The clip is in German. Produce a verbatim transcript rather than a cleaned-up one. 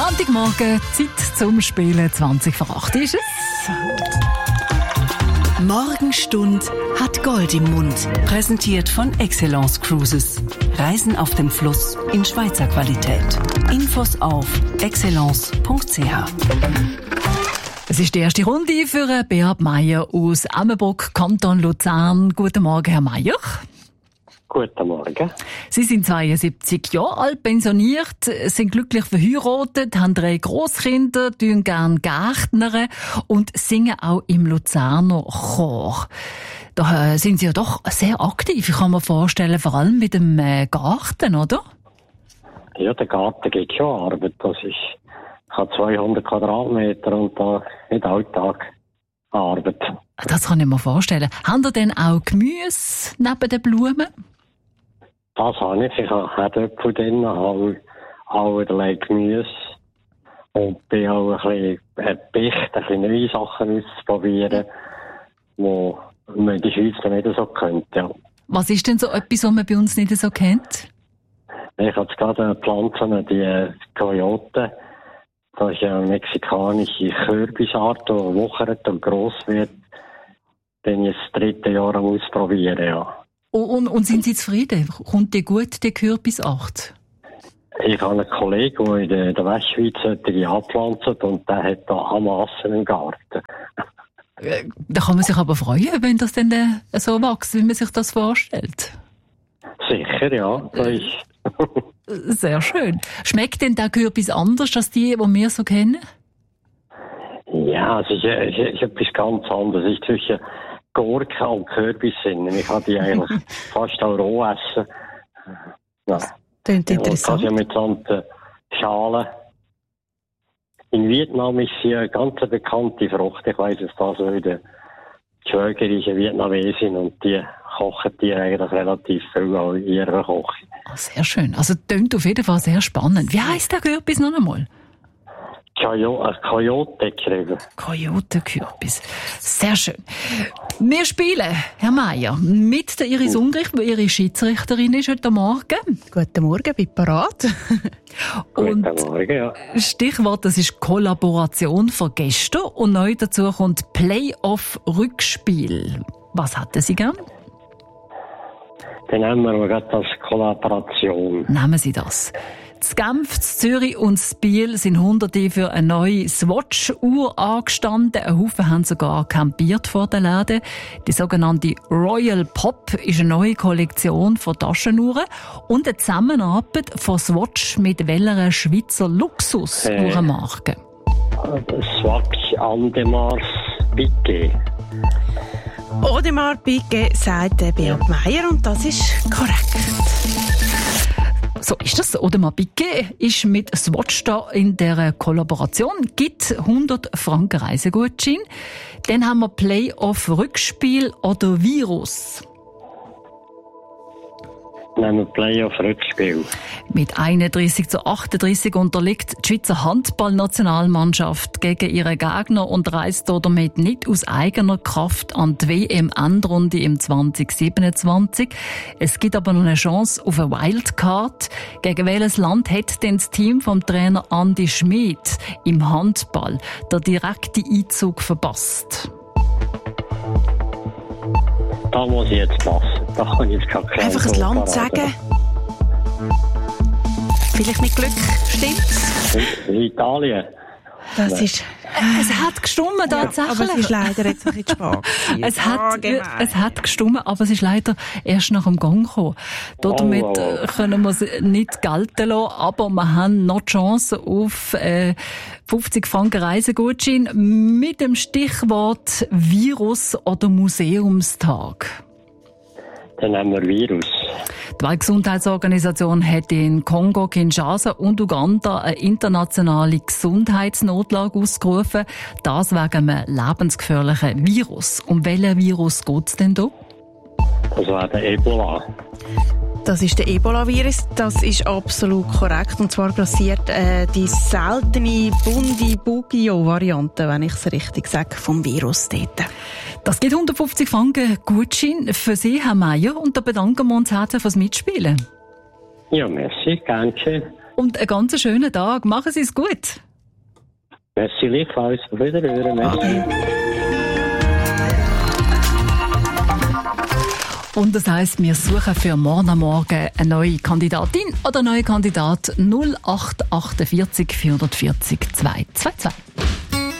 Montagmorgen, Zeit zum Spielen. zwanzig vor acht ist es. Morgenstund hat Gold im Mund. Präsentiert von Excellence Cruises. Reisen auf dem Fluss in Schweizer Qualität. Infos auf excellence punkt c h. Es ist die erste Runde für Beat Meier aus Emmenbruck, Kanton Luzern. Guten Morgen, Herr Meier. Guten Morgen. Sie sind zweiundsiebzig Jahre alt, pensioniert, sind glücklich verheiratet, haben drei Grosskinder, tun gerne Gärtnern und singen auch im Luzerner Chor. Da sind Sie ja doch sehr aktiv, ich kann mir vorstellen, vor allem mit dem Garten, oder? Ja, der Garten geht schon Arbeit. Das ist, ich habe zweihundert Quadratmeter und da nicht Alltag Arbeit. Das kann ich mir vorstellen. Haben Sie denn auch Gemüse neben den Blumen? Das habe ich. Ich habe Herdöpfel drin, habe auch allerlei Gemüse und bin auch ein bisschen Bicht, ein bisschen neue Sachen auszuprobieren, die man in der Schweiz noch nicht so kennt. Ja. Was ist denn so etwas, was man bei uns nicht so kennt? Ich habe jetzt gerade Pflanzen, die Kojote. Das ist eine mexikanische Kürbisart, die wuchert und gross wird. Den ich das dritte Jahr am Ausprobieren, ja. Und, und sind Sie zufrieden? Kommt die gut, die Kürbisart? Ich habe einen Kollegen, der in der, der Westschweiz die anpflanzt und der hat da Amassen im Garten. Da kann man sich aber freuen, wenn das dann so wächst, wie man sich das vorstellt. Sicher, ja. Das ist sehr schön. Schmeckt denn der Kürbis anders als die, die wir so kennen? Ja, es ist, es ist etwas ganz anderes. Es ist zwischen Gurke und Kürbis. Ich kann die eigentlich fast auch roh essen. Ja. Das klingt interessant. Ja, mit so Schalen. In Vietnam ist sie eine ganz bekannte Frucht. Ich weiss es da so, die Schwägerin ist eine Vietnamesin und die kochen die eigentlich relativ viel auch in ihrer Küche. Oh, sehr schön. Also, das klingt auf jeden Fall sehr spannend. Wie heisst der Kürbis noch einmal? Kojote geschrieben. Kojote-Kürbis. Sehr schön. Wir spielen, Herr Meier, mit der Iris Ungrich, die Ihre Schiedsrichterin ist heute Morgen. Guten Morgen, bin parat. Und Guten Morgen, ja. Stichwort, das ist Kollaboration von gestern und neu dazu kommt Playoff-Rückspiel. Was hätten Sie gern? Dann nehmen wir gerade das Kollaboration. Nehmen Sie das. Z Genf, z Zürich und z Biel sind Hunderte für eine neue Swatch-Uhr angestanden. Ein Haufen haben sogar campiert vor den Läden. Die sogenannte Royal Pop ist eine neue Kollektion von Taschenuhren und eine Zusammenarbeit von Swatch mit welcher Schweizer Luxus-Uhrenmarke? Äh, Swatch Andemars Piquet. Audemars Piguet, sagt Beat Meier, und das ist korrekt. So ist das. Audemars Piguet ist mit Swatch da in der Kollaboration. Gibt hundert Franken Reisegutschein. Dann haben wir Playoff-Rückspiel oder Virus. Nehmen wir Playoff-Rückspiel. Mit einunddreissig zu achtunddreissig unterliegt die Schweizer Handballnationalmannschaft gegen ihre Gegner und reist damit nicht aus eigener Kraft an die W M-Endrunde im zwanzig siebenundzwanzig. Es gibt aber noch eine Chance auf eine Wildcard. Gegen welches Land hat denn das Team vom Trainer Andi Schmid im Handball den direkten Einzug verpasst? Da muss ich jetzt passen. Da kann ich jetzt keine Klare Einfach ein Land sagen. Vielleicht mit Glück, stimmt's? Italien. Das Nein. ist... Es hat gestummen, tatsächlich. Aber es ist leider jetzt ein bisschen spät. Es hat, es hat gestummen, aber es ist leider erst nach dem Gang gekommen. Damit Oh, oh, oh. können wir es nicht gelten lassen, aber wir haben noch die Chance auf äh, fünfzig Franken Reisegutschein mit dem Stichwort Virus oder Museumstag. Dann haben wir Virus. Die Weltgesundheitsorganisation hat in Kongo, Kinshasa und Uganda eine internationale Gesundheitsnotlage ausgerufen. Das wegen einem lebensgefährlichen Virus. Um welchen Virus geht es denn da? Das wäre der Ebola. Das ist der Ebola-Virus, das ist absolut korrekt. Und zwar grassiert äh, die seltene Bundibugyo-Variante, wenn ich es richtig sage, vom Virus dort. Das gibt hundertfünfzig Franken Gutschein für Sie, Herr Meier, und da bedanken wir uns herzlich fürs Mitspielen. Ja, merci, danke. Und einen ganz schönen Tag. Machen Sie es gut. Merci, gleichfalls. Auf Wiederhören. Merci. Und das heisst, wir suchen für morgen am Morgen eine neue Kandidatin oder einen neuen Kandidat null acht acht vier vier vier vier zwei zwei zwei.